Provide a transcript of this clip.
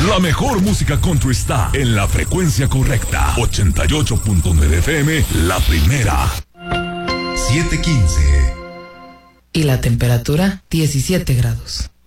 La mejor música country está en la frecuencia correcta. 88.9 FM, la primera. 7:15. Y la temperatura, 17 grados.